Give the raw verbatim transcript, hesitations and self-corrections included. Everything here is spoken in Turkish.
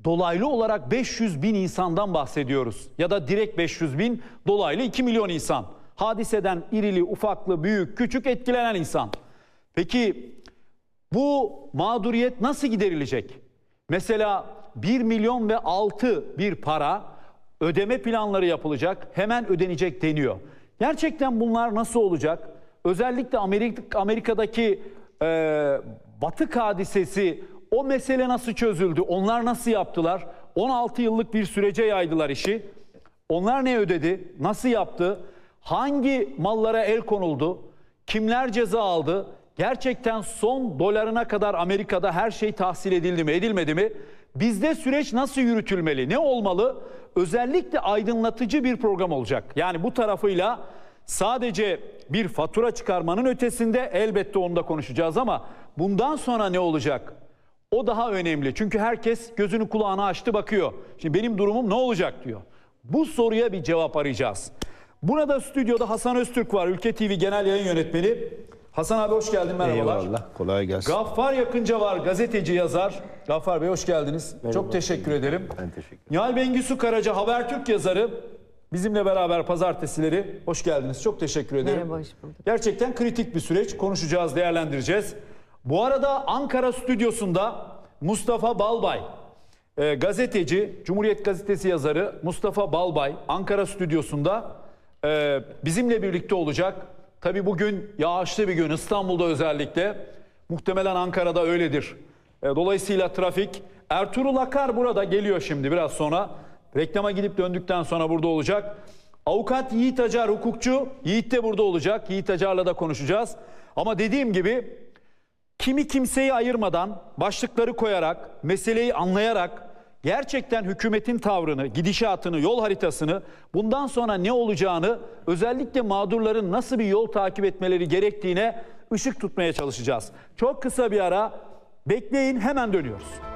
dolaylı olarak beş yüz bin insandan bahsediyoruz. Ya da direkt beş yüz bin, dolaylı iki milyon insan. Hadiseden irili, ufaklı, büyük, küçük etkilenen insan. Peki bu mağduriyet nasıl giderilecek? Mesela bir milyon ve altı bir para ödeme planları yapılacak, hemen ödenecek deniyor. Gerçekten bunlar nasıl olacak? Özellikle Amerik Amerika'daki e, batık hadisesi, o mesele nasıl çözüldü? Onlar nasıl yaptılar? on altı yıllık bir sürece yaydılar işi. Onlar ne ödedi? Nasıl yaptı? Hangi mallara el konuldu? Kimler ceza aldı? Gerçekten son dolarına kadar Amerika'da her şey tahsil edildi mi, edilmedi mi? Bizde süreç nasıl yürütülmeli? Ne olmalı? Özellikle aydınlatıcı bir program olacak. Yani bu tarafıyla sadece bir fatura çıkarmanın ötesinde, elbette onu da konuşacağız, ama bundan sonra ne olacak? O daha önemli. Çünkü herkes gözünü kulağını açtı, bakıyor. Şimdi benim durumum ne olacak diyor. Bu soruya bir cevap arayacağız. Burada stüdyoda Hasan Öztürk var, Ülke T V Genel Yayın Yönetmeni. Hasan abi hoş geldin, merhabalar. Eyvallah, kolay gelsin. Gaffar Yakınca var, gazeteci, yazar. Gaffar Bey hoş geldiniz. Merhaba. Çok teşekkür ederim. Ben teşekkür ederim. Nihal Bengisu Karaca, Habertürk yazarı. Bizimle beraber pazartesileri. Hoş geldiniz. Çok teşekkür ederim. Merhaba, hoş bulduk. Gerçekten kritik bir süreç. Konuşacağız, değerlendireceğiz. Bu arada Ankara stüdyosunda Mustafa Balbay, e, gazeteci, Cumhuriyet Gazetesi yazarı Mustafa Balbay Ankara stüdyosunda e, bizimle birlikte olacak. Tabii bugün yağışlı bir gün, İstanbul'da özellikle. Muhtemelen Ankara'da öyledir. E, dolayısıyla trafik. Ertuğrul Akar burada geliyor şimdi biraz sonra. Reklama gidip döndükten sonra burada olacak. Avukat Yiğit Acar, hukukçu. Yiğit de burada olacak. Yiğit Acar'la da konuşacağız. Ama dediğim gibi kimi kimseyi ayırmadan, başlıkları koyarak, meseleyi anlayarak, gerçekten hükümetin tavrını, gidişatını, yol haritasını, bundan sonra ne olacağını, özellikle mağdurların nasıl bir yol takip etmeleri gerektiğine ışık tutmaya çalışacağız. Çok kısa bir ara bekleyin, hemen dönüyoruz.